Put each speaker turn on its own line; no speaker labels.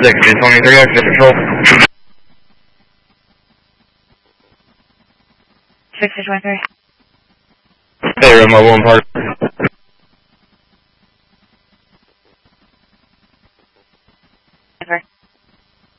6023, exit control.
6023.
Hey, Red Mobile and Park.